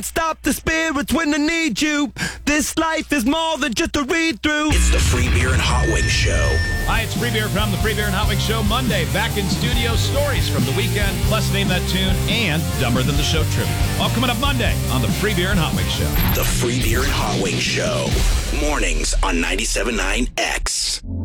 Stop the spirits when they need you. This life is more than just a read-through. It's the Free Beer and Hot Wings Show. Hi, it's Free Beer from the Free Beer and Hot Wings Show. Monday, back in studio, stories from the weekend, plus Name That Tune, and Dumber Than the Show trivia. All coming up Monday on the Free Beer and Hot Wings Show. The Free Beer and Hot Wings Show. Mornings on 97.9 X.